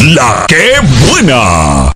La que buena.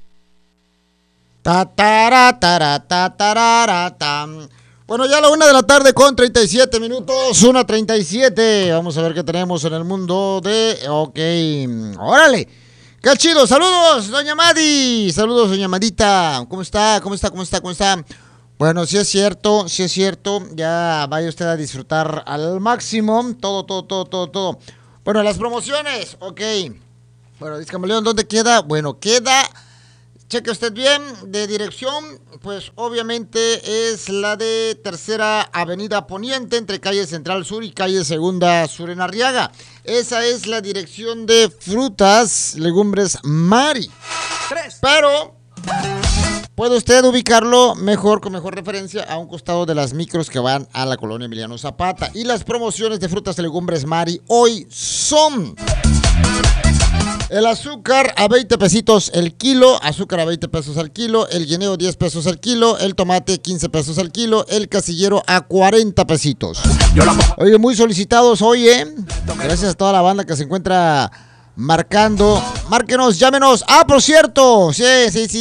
Bueno, ya a la 1 de la tarde con 37 minutos, 1:37. Vamos a ver qué tenemos en el mundo de... Ok, órale. ¡Qué chido! ¡Saludos, doña Madi! ¡Saludos, doña Madita! ¿Cómo está? ¿Cómo está? ¿Cómo está? ¿Cómo está? Bueno, sí es cierto, sí es cierto. Ya vaya usted a disfrutar al máximo. Todo. Bueno, las promociones, ok. Bueno, Discamaleón, ¿dónde queda? Bueno, queda... Cheque usted bien, de dirección, pues obviamente es la de Tercera Avenida Poniente, entre calle Central Sur y calle Segunda Sur en Arriaga. Esa es la dirección de Frutas, Legumbres Mari. Pero puede usted ubicarlo mejor, con mejor referencia, a un costado de las micros que van a la colonia Emiliano Zapata. Y las promociones de Frutas y Legumbres Mari hoy son... El azúcar a 20 pesitos el kilo, azúcar a 20 pesos al kilo, el guineo 10 pesos al kilo, el tomate 15 pesos al kilo, el casillero a 40 pesitos. Oye, muy solicitados hoy, gracias a toda la banda que se encuentra marcando. Márquenos, llámenos. Ah, por cierto, sí,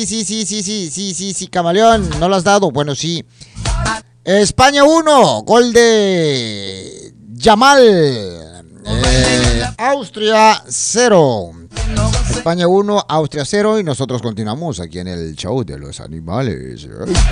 Camaleón, ¿no lo has dado? Bueno, sí. España 1, gol de Yamal. Austria 0. España 1, Austria 0 y nosotros continuamos aquí en el show de los animales.